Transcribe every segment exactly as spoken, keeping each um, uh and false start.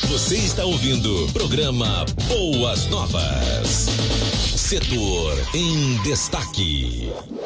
Você está ouvindo programa Boas Novas. Setor em destaque.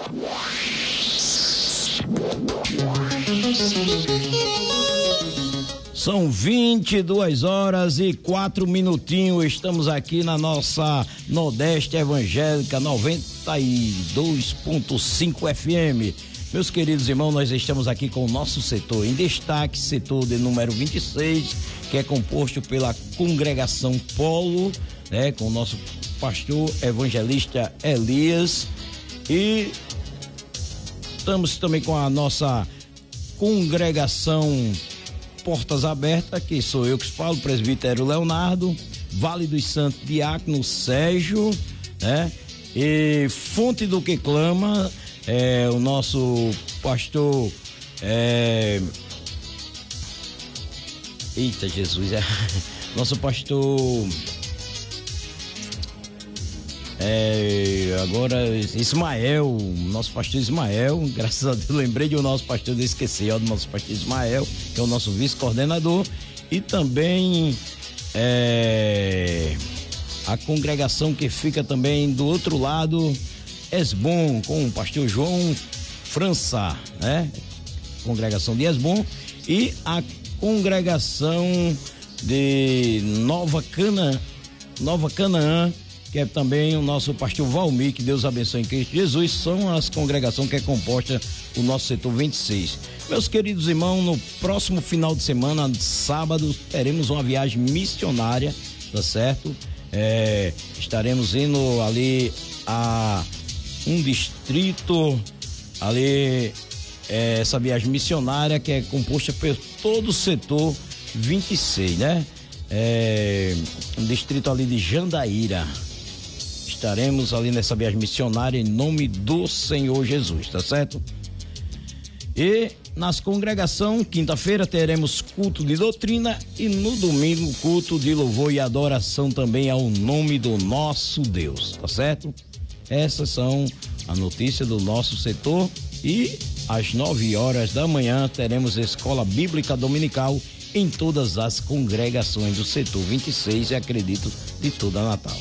São vinte e duas horas e quatro minutinhos. Estamos aqui na nossa Nordeste Evangélica noventa e dois ponto cinco F M. Meus queridos irmãos, nós estamos aqui com o nosso setor em destaque, setor de número vinte e seis, que é composto pela Congregação Polo, né, com o nosso pastor evangelista Elias, e estamos também com a nossa congregação Portas Abertas, que sou eu que falo, presbítero Leonardo, Vale dos Santos, diácono Sérgio, né? E Fonte do que Clama, é, o nosso pastor, é... eita Jesus, é... nosso pastor, é, agora Ismael, nosso pastor Ismael, graças a Deus lembrei de o nosso pastor, eu esqueci, ó, do nosso pastor Ismael, que é o nosso vice-coordenador, e também é, a congregação que fica também do outro lado, Esbom, com o pastor João França, né? Congregação de Esbom, e a congregação de Nova Cana, Nova Canaã, que é também o nosso pastor Valmir, que Deus abençoe em Cristo Jesus, são as congregações que é composta o nosso setor vinte e seis. Meus queridos irmãos, no próximo final de semana, sábado, teremos uma viagem missionária, tá certo? É, estaremos indo ali a um distrito, ali, é, essa viagem missionária que é composta por todo o setor vinte e seis, né? É, um distrito ali de Jandaíra. Estaremos ali nessa viagem missionária em nome do Senhor Jesus, tá certo? E nas congregações, quinta-feira teremos culto de doutrina e no domingo culto de louvor e adoração também ao nome do nosso Deus, tá certo? Essas são a notícia do nosso setor, e às nove horas da manhã teremos escola bíblica dominical em todas as congregações do setor vinte e seis e acredito de toda Natal.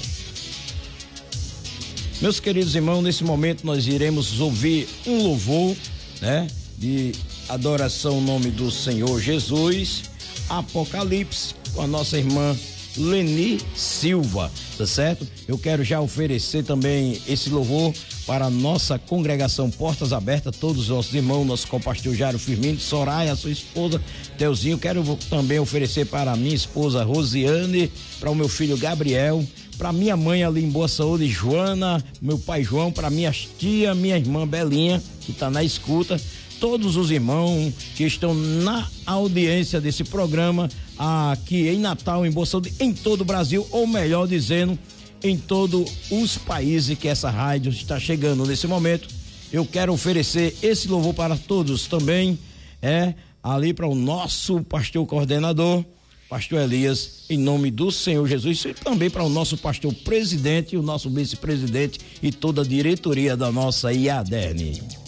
Meus queridos irmãos, nesse momento nós iremos ouvir um louvor, né, de adoração ao nome do Senhor Jesus, Apocalipse, com a nossa irmã Leni Silva, tá certo? Eu quero já oferecer também esse louvor para a nossa congregação Portas Abertas, todos os nossos irmãos, nosso co-pastor Jairo Firmino, Soraya, sua esposa, Teuzinho. Quero também oferecer para a minha esposa Rosiane, para o meu filho Gabriel, para minha mãe ali em Boa Saúde, Joana, meu pai João, para minha tia, minha irmã Belinha, que está na escuta, todos os irmãos que estão na audiência desse programa aqui em Natal, em Boa Saúde, em todo o Brasil, ou melhor dizendo, em todos os países que essa rádio está chegando nesse momento. Eu quero oferecer esse louvor para todos também, é ali para o nosso pastor coordenador, pastor Elias, em nome do Senhor Jesus, e também para o nosso pastor presidente, o nosso vice-presidente e toda a diretoria da nossa I A D E R N.